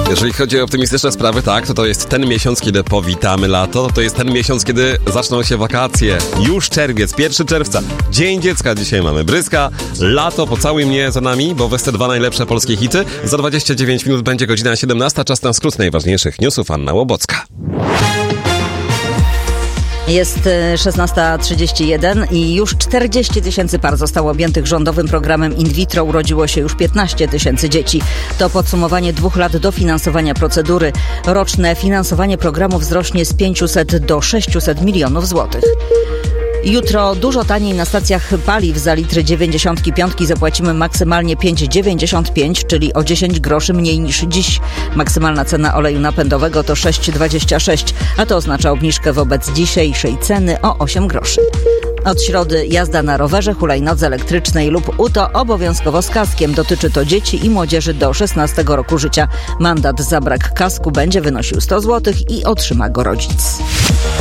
Jeżeli chodzi o optymistyczne sprawy, tak, to jest ten miesiąc, kiedy powitamy lato, to jest ten miesiąc, kiedy zaczną się wakacje. Już czerwiec, 1 czerwca, Dzień Dziecka dzisiaj mamy. Bryska, lato, pocałuj mnie za nami, bo we 2 najlepsze polskie hity. Za 29 minut będzie godzina 17, czas na skrót najważniejszych newsów. Anna Łobocka. Jest 16:31 i już 40 000 par zostało objętych rządowym programem in vitro. Urodziło się już 15 000 dzieci. To podsumowanie 2 lat dofinansowania procedury. Roczne finansowanie programu wzrośnie z 500 do 600 milionów złotych. Jutro dużo taniej na stacjach paliw. Za litr 95 zapłacimy maksymalnie 5,95, czyli o 10 groszy mniej niż dziś. Maksymalna cena oleju napędowego to 6,26, a to oznacza obniżkę wobec dzisiejszej ceny o 8 groszy. Od środy jazda na rowerze, hulajnodze elektrycznej lub UTO obowiązkowo z kaskiem. Dotyczy to dzieci i młodzieży do 16 roku życia. Mandat za brak kasku będzie wynosił 100 zł i otrzyma go rodzic.